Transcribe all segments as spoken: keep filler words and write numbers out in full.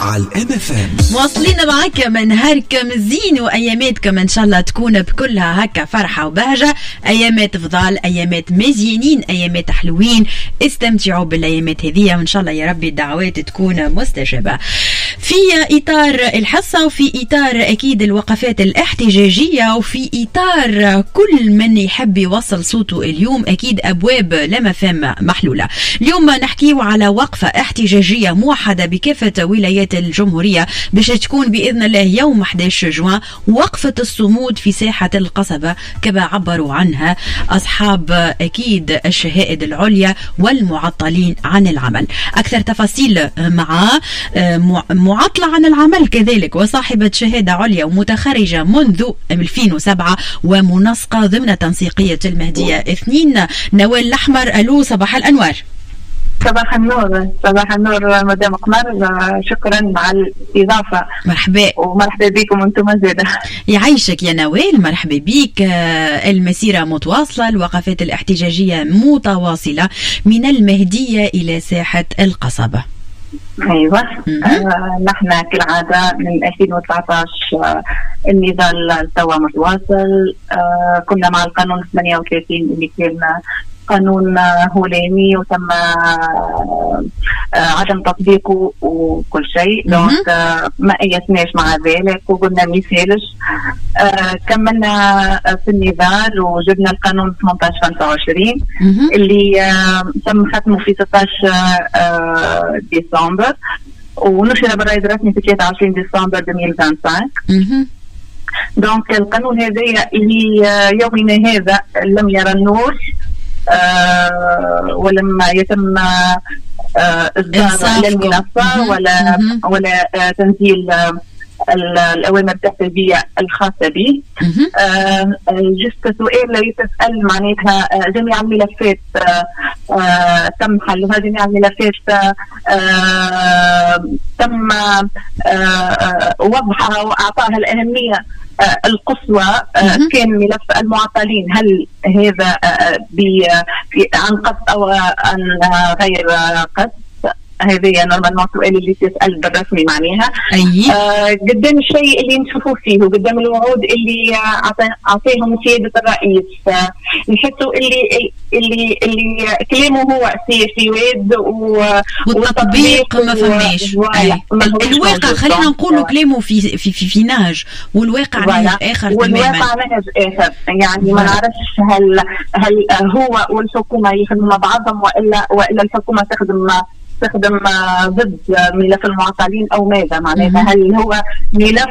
على الام اف ام. مواصلين معاك من نهاركم الزين واياماتكم ان شاء الله تكون بكلها هكا فرحه وبهجه، ايامات فضال، ايامات مزيانين، ايامات حلوين. استمتعوا بالايامات هذه وان شاء الله يا ربي الدعوات تكون مستجابه. في اطار الحصه وفي اطار اكيد الوقفات الاحتجاجيه وفي اطار كل من يحب يوصل صوته اليوم، اكيد ابواب لما فهم محلوله. اليوم نحكيو على وقفه احتجاجيه موحده بكافه ولايات الجمهوريه باش تكون باذن الله يوم أحد عشر جوان، وقفه الصمود في ساحه القصبه كما عبروا عنها اصحاب اكيد الشهائد العليا والمعطلين عن العمل. اكثر تفاصيل مع معطله عن العمل كذلك وصاحبه شهاده عليا ومتخرجه منذ ألفين وسبعة ومنسقه ضمن تنسيقيه المهديه اثنين. نوال الأحمر، الو صباح الانوار. صباح النور. صباح النور مدام قمر، شكرا على الاضافه. مرحبا ومرحبا بكم انتم زاده. يعيشك يا نوال، مرحبا بك. المسيره متواصله، الوقفات الاحتجاجيه متواصله من المهديه الى ساحه القصبه. ايوه آه، نحن كالعاده من ألفين وتسعطاش آه، النضال توا متواصل. آه، كنا مع القانون ثمانية وثلاثين اللي كان قانون هولاني وتم آه عدم تطبيقه وكل شيء، دونك آه ما ايتناش مع ذلك وقلنا ما يسالش. آه كملنا في النضال وجبنا القانون ثمانية عشر خمسة وعشرين اللي آه تم ختمه في ستة عشر آه ديسمبر ونشر بالرائد الرسمي في ثلاثة وعشرين ديسمبر ألفين وخمسة. دونك القانون هذا اللي آه يومنا هذا لم يرى النور آه ولم يتم آه إصدار لا المنصة ولا مم. ولا آه تنزيل آه الأوامر التحفيزية الخاصة به. آه جست سؤال يتسأل معناتها آه جميع الملفات آه آه تم حلها، جميع الملفات آه تم آه وضعها وأعطاها الأهمية آه القصوى. آه كان ملف المعطلين هل هذا آه عن قصد أو عن غير قصد؟ هذه نورمالمون السؤال اللي تسأل بالرسمي معناها. أيه. آه قدام الشيء اللي نشوفوه فيه وقدام الوعود اللي أعطيهم سيادة الرئيس آه نحسوا اللي اللي اللي كلامه هو سي واد والتطبيق ما فماش. الواقع خلينا نقولوا كلامه في في في, في نهج والواقع نهج آخر تماما. والواقع نهج آخر، يعني ما نعرفش هل هل هو والحكومة يخدموا مع بعضهم وإلا وإلا الحكومة تخدم تخدم ضد ملف المعطلين او ماذا معناتها؟ هل هو ملف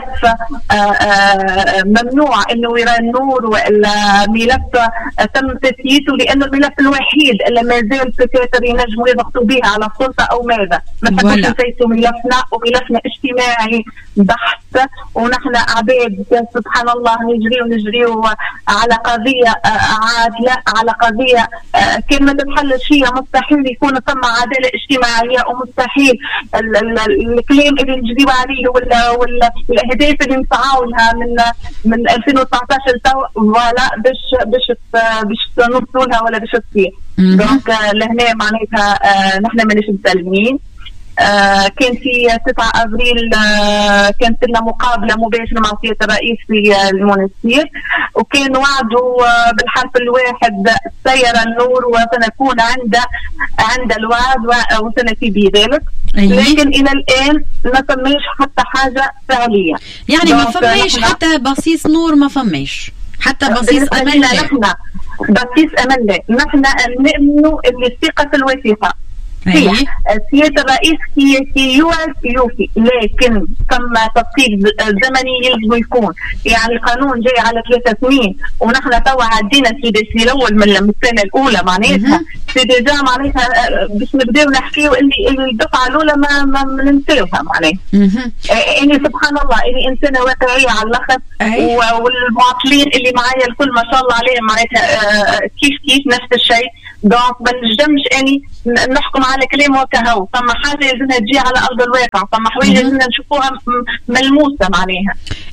ممنوع انه يرى النور والا ملف تم تسييسه لانه الملف الوحيد اللي ما زال الدكاتره ينجموا يضغطوا به على السلطه او ماذا؟ ما تقدرش نسيسوا ملفنا وملفنا اجتماعي بحت ونحن عباد سبحان الله نجري ونجري على قضيه عادله، على قضيه كان ما تتحلش هي مستحيل يكون ثم عداله اجتماعيه ومستحيل الكلام اللي نجريوا عليه ولا ولا الاهداف اللي نسعوا لها من من ألفين وتسعطاش لتو ولا باش باش باش نوصلوا لها ولا باش تصير. دونك لهنا معناتها آه نحن ماناش مسلمين. آه كان في تسعة أبريل آه كانت لنا مقابلة مباشرة مع سيادة الرئيس في المونستير وكان وعده آه بالحرف الواحد سير النور وسنكون عند عند الوعد وسنفي بذلك. أيه. لكن إلى الآن ما فماش حتى حاجة فعلية، يعني ما فماش حتى بصيص نور، ما فماش حتى بصيص أمل. نحن بصيص أمل، نحن نؤمن اللي الثقة في الوثيقة. أيه. سيادة الرئيس كي كي يوفي، لكن ثم تفصيل زمني يلزم يكون، يعني القانون جاي على ثلاثة سنين ونحن توا عدينا السداسي الأول من السنة الأولى معناتها ديجا معناتها باش نبداو نحكيو اللي الدفعة الأولى ما ما ننساوها معناتها. إني سبحان الله إني إنسانة واقعية على الآخر. أيه. والمعطلين اللي معايا الكل ما شاء الله عليهم معناتها كيف كيف نفس الشيء. دونك ما نجمش اني نحكم على كلام وكهو، ثم حاجه لازمها تجي على ارض الواقع، ثم حوايج لازمنا نشوفوها ملموسه معناها.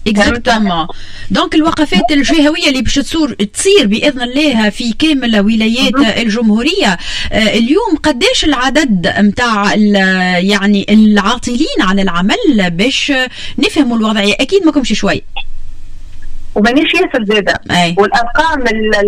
اكزاكتومون. دونك الوقفات الجهويه اللي باش تصير تصير باذن الله في كامل ولايات الجمهوريه. اليوم قداش العدد نتاع يعني العاطلين عن العمل باش نفهموا الوضعيه؟ اكيد ما كمش شوي ومانيش ياسر زاده، والارقام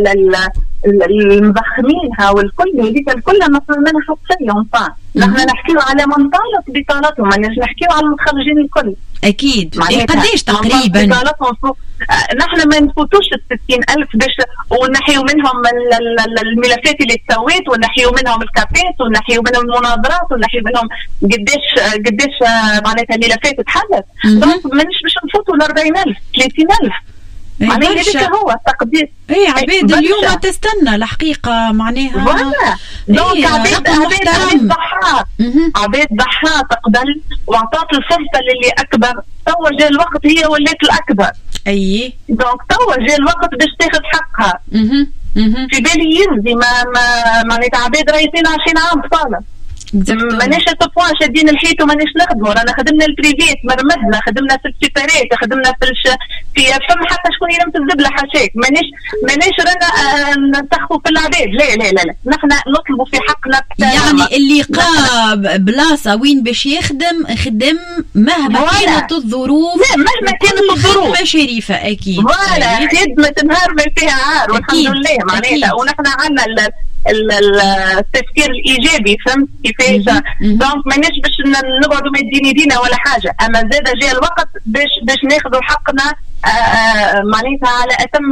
المضخمينها والكل هذيك الكل ما فهمنا حتى شيء. ينفع نحن نحكيو على منطلق بطالتهم، ماناش نحكيو على المتخرجين الكل. اكيد. إيه قداش تقريبا؟ نحن ما نفوتوش الستين ألف باش ونحيو منهم الملفات اللي تسويت، ونحيو منهم الكابيس، ونحيو منهم المناظرات، ونحيو منهم قداش قداش معناتها ملفات تحدث. دونك مانيش باش نفوتوا ل أربعين ألف ثلاثين ألف. معناها هذاك هو التقدير. اي عباد اليوم تستنى الحقيقه معناها. فوالا دونك عباد عباد ضحات عباد ضحات قبل وعطات الفرصه للي اكبر. توا جا الوقت هي ولات الاكبر. اي دونك توا جا الوقت باش تاخذ حقها. اها اها في بالي يرضي ما ما معناتها عباد رايحين عشرين عام طالع. ماناش تبوا شادين الحيط وماناش نخدموا. رانا خدمنا البريفيت، مرمدنا، خدمنا في السيباريت، خدمنا في الش... في فم حتى شكون يلمس الزبله حاشاك. ماناش ماناش رانا آه نسخفوا في العباد. لا لا لا لا، نحن نطلبوا في حقنا. يعني اللي قا بلاصه وين باش يخدم خدم مهما كانت الظروف. لا مهما كانت الظروف خدمه شريفه اكيد. فوالا خدمه نهار ما فيها عار والحمد لله معناتها. ونحن عندنا التفكير الايجابي، فهمت كيفاش؟ دونك ماناش باش نقعدوا مدين يدينا ولا حاجه، اما زاد جاء الوقت باش باش ناخذوا حقنا معناتها على اتم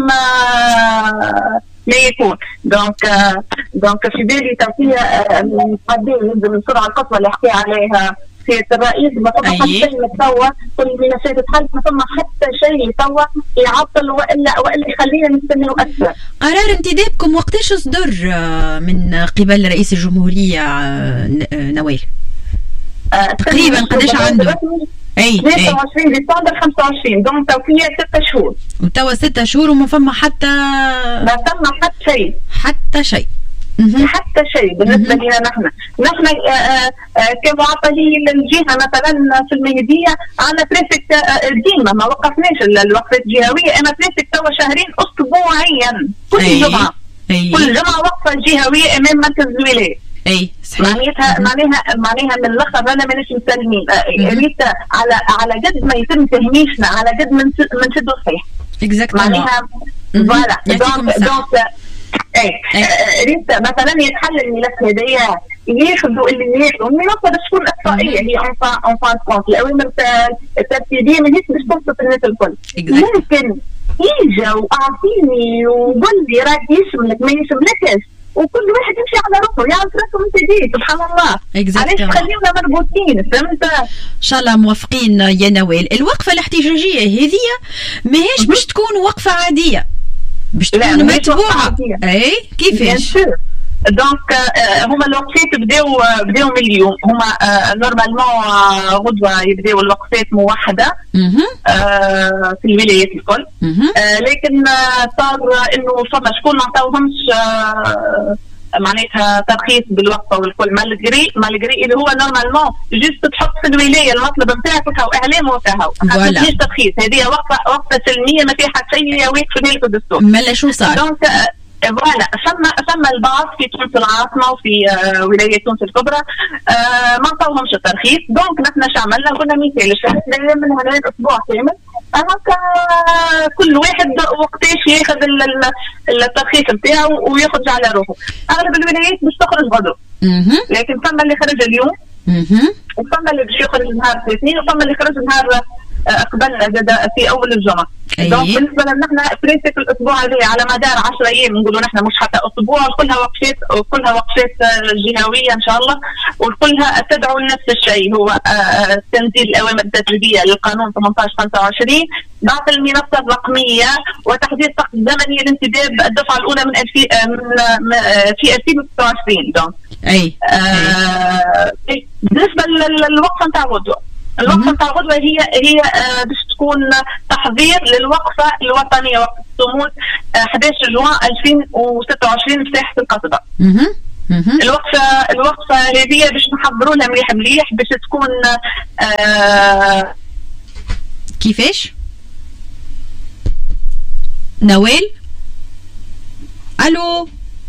ما يكون. دونك دونك في بالي توفيه قد يلزم بسرعه الخطوه اللي حكي عليها سيادة الرئيس. ما فما حتى شيء توا، كل المناشات تحل، ما فما حتى شيء توا يعطل والا والا يخلينا نستناو اكثر. قرار انتدابكم وقتاش صدر من قبل رئيس الجمهورية نوال؟ آه تقريبا قداش عنده؟ اي ثلاثة وعشرين ديسمبر خمسة وعشرين. دونك توفيه ستة شهور. وتوا ستة شهور وما فما حتى ما فما حتى شيء حتى شيء حتى شيء بالنسبه لنا. نحن نحن كمعطلين للجهه مثلا في المهديه عندنا بريفكت ديما ما وقفناش الوقفات الجهويه، اما بريفكت توا شهرين اسبوعيا كل جمعه. كل جمعه وقفه جهويه امام مركز الولايه. اي صحيح. معناتها معناها معناها من الاخر انا مانيش مسلمين. ريت على على قد ما يتم تهميشنا على قد ما نشدوا الصيح. اكزاكتومون. معناها فوالا دونك دونك ايه ريت مثلا يتحل الملف هذايا ياخذوا اللي ياخذوا المنصه باش تكون اخطائيه. هي اون اون كونت الاوامر الترتيبيه ماهيش باش تبسط الناس الكل. ممكن يجا واعطيني وقول لي راك يشملك ما يشملكش، وكل واحد يمشي على روحه يعرف راسه من جديد. سبحان الله. علاش تخليونا مربوطين؟ فهمت؟ ان شاء الله موافقين يا نوال. الوقفه الاحتجاجيه هذه ماهيش باش تكون وقفه عاديه، باش تكون متبوعه. اي كيفاش؟ دونك هما الوقفات بداو بداو من اليوم. هما نورمالمون غدوه يبداو الوقفات موحده في الولايات الكل. لكن صار انه فما شكون ما عطاوهمش معناتها ترخيص بالوقفه والكل. مالغري مالغري اللي هو نورمالمون جست تحط في الولايه المطلب نتاعك وكاو اعلام وكاو ماهيش ترخيص. هذه وقفه وقفه سلميه ما فيها حتى شيء واقف في بالك الدستور. مالا شو صار؟ دونك فوالا ثم ثم البعض في تونس العاصمه وفي آه ولايه تونس الكبرى آه ما عطاوهمش الترخيص. دونك نحن شو عملنا؟ قلنا مثال شهرين من هنا اسبوع كامل هكا كل واحد وقتاش ياخذ الترخيص نتاعو وياخذ على روحه. اغلب الولايات باش تخرج غدوه، لكن ثم اللي خرج اليوم وثم اللي باش يخرج نهار الاثنين وثم اللي خرج نهار قبل في اول الجمعه. دونك بالنسبه لنا نحن بريسك الاسبوع هذا على مدار عشرة ايام نقولوا نحن مش حتى اسبوع، كلها وقفات وكلها وقفات جهويه ان شاء الله، وكلها تدعو لنفس الشيء، هو تنزيل الاوامر التدريبيه للقانون ثمانية عشر خمسة وعشرين، ضعف المنصه الرقميه وتحديد سقف زمني لانتداب الدفعه الاولى من الفي من في ألفين وستة وعشرين. دونك اي آه بالنسبه للوقفه نتاع غدوه، الوقفه نتاع غدوه هي هي آه باش تكون تحضير للوقفه الوطنيه وقت الصمود آه أحد عشر جوان ألفين وستة وعشرين في ساحه القصبه. الوقفه الوقفه هذه باش نحضروا لها مليح مليح باش تكون آه كيفاش؟ نوال الو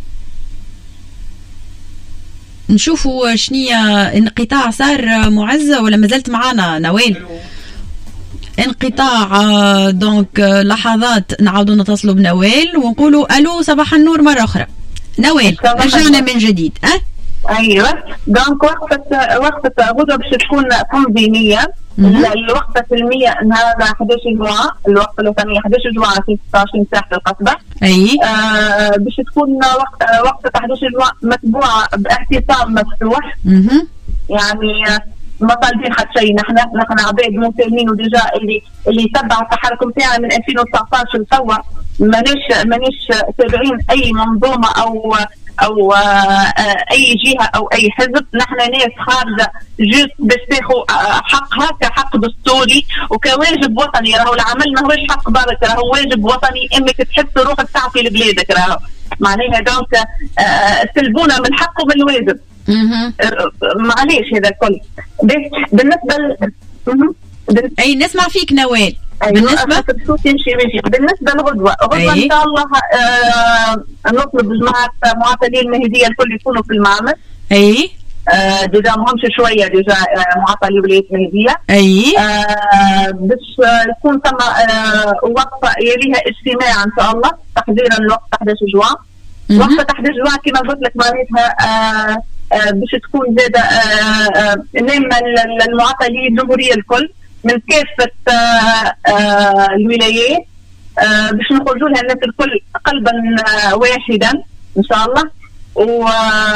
نشوفوا شنية انقطاع صار معز ولا مازلت معنا نوال؟ انقطاع دونك لحظات نعاودوا نتصلوا بنوال ونقولوا الو صباح النور مرة أخرى. نوال رجعنا من جديد. أه؟ ايوه دونك وقفه وقفه غدوه باش تكون تنظيميه. الوقفه السلميه نهار أحد عشر جوعه، الوقفه الوطنيه أحد عشر جوعه في ستة وعشرين ساحه القصبه. اي آه باش تكون وقت وقفه أحد عشر جوعه متبوعه باعتصام مفتوح. اها يعني ما طالبين حتى شيء، نحن نحن عباد مسلمين وديجا اللي اللي تبع التحرك نتاعنا من ألفين وتسعطاش لتوا مانيش مانيش تابعين اي منظومه او او اي جهه او اي حزب. نحن ناس خارجه جزء باش تاخذ حقها كحق دستوري وكواجب وطني. راهو العمل ماهوش حق برك، راهو واجب وطني انك تحس روحك تعطي لبلادك. راهو معناها دونك سلبونا من الحق ومن الواجب. معليش هذا الكل. بالنسبه ل... اي نسمع فيك نوال. أيوة بالنسبة بالنسبة لغدوة غدوة إن شاء الله آه نطلب جماعة معطلين المهدية الكل يكونوا في المعمل. أي آه ديجا مهمش شوية ديجا آه معطلي ولاية المهدية. أي آه باش يكون ثم آه وقفة يليها اجتماع إن شاء الله تحضيرا لوقت أحد عشر جوعة. وقفة أحد عشر جوعة كما قلت لك معناتها آه آه باش تكون زادة آه آه نامة للمعطلين الجمهورية الكل من كافة آه آه الولايات آه باش نخرجوا لها الناس الكل قلبا آه واحدا ان شاء الله. و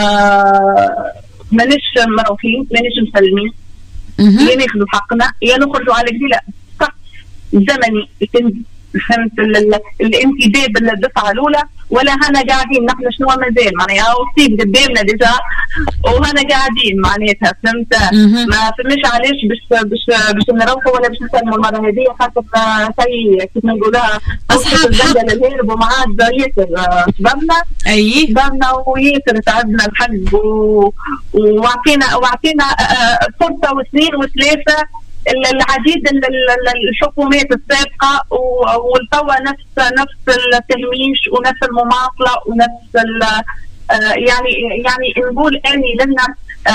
مانيش مروحين مانيش مسلمين، يا ناخذوا حقنا يا نخرجوا على كذا صح زمني. فهمت الانتداب الدفعه الاولى ولا هنا قاعدين نحن شنو مازال معناها وصيب قدامنا ديجا وهنا قاعدين معناتها فهمت. ما فهمش علاش باش باش باش نروحوا ولا باش نسلموا المره هذه خاطر شيء كيف نقولها اصحاب حق الهرب ومعاد ياسر شبابنا. اي شبابنا وياسر تعبنا الحج وعطينا وعطينا فرصه واثنين وثلاثه العديد الحكومات السابقه والتوا نفس نفس التهميش ونفس المماطله ونفس يعني يعني نقول اني لنا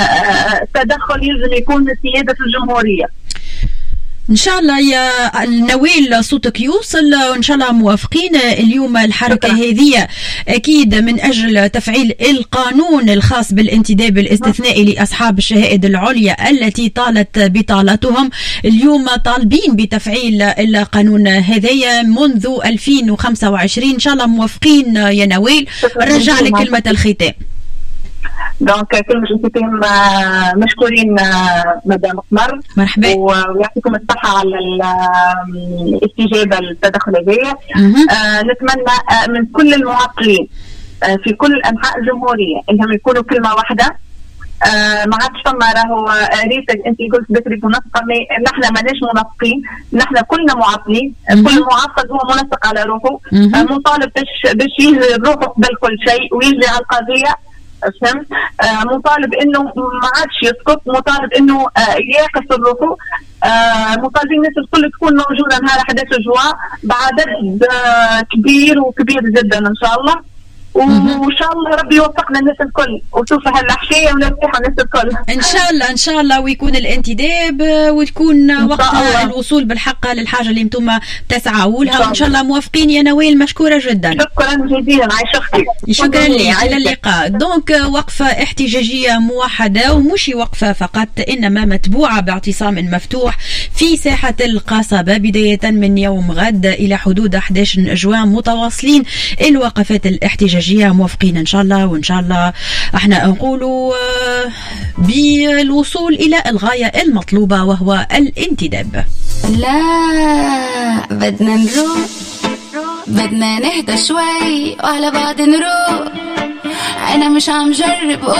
تدخل يجب يكون من سياده الجمهوريه. ان شاء الله يا نوال صوتك يوصل وان شاء الله موافقين. اليوم الحركه هذه اكيد من اجل تفعيل القانون الخاص بالانتداب الاستثنائي لاصحاب الشهائد العليا التي طالت بطالتهم. اليوم طالبين بتفعيل القانون هذايا منذ ألفين وخمسة وعشرين. ان شاء الله موافقين يا نوال. رجع لك كلمه الختام. دونك كلمة الختام مشكورين مدام قمر. مرحبا ويعطيكم الصحة على الاستجابة للتدخل هذايا. آه نتمنى آه من كل المعطلين آه في كل أنحاء الجمهورية إنهم يكونوا كلمة واحدة. آه ما عادش فما راهو ريتك انت قلت بكري منسقه، نحن ماناش منسقين، نحن كلنا معطلين. كل معطل هو منسق على روحه آه مطالب باش باش يجري روحه قبل كل شيء ويجري على القضيه. فهمت؟ آه مطالب انه ما عادش يسكت، مطالب انه آه يعكس روحه. آه مطالبين الناس الكل تكون موجوده نهار أحد عشر جوعة بعدد آه كبير وكبير جدا ان شاء الله. وان شاء الله ربي يوفقنا الناس الكل وتوفى هالحكايه ونرتاح الناس الكل ان شاء الله. ان شاء الله ويكون الانتداب وتكون وقت الوصول بالحق للحاجه اللي انتم تسعوا لها وان شاء الله موافقين. يا نوال مشكوره جدا. شكرا جزيلا. عايشه اختي. شكرا لك على اللقاء. دونك وقفه احتجاجيه موحده ومش وقفه فقط انما متبوعه باعتصام مفتوح في ساحه القصبه بدايه من يوم غد الى حدود أحد عشر جوان متواصلين الوقفات الاحتجاجيه موافقين ان شاء الله. وان شاء الله احنا نقولوا بالوصول الى الغايه المطلوبه وهو الانتداب. لا بدنا نروح، بدنا نهدى شوي وعلى بعض نروح. انا مش عم جرب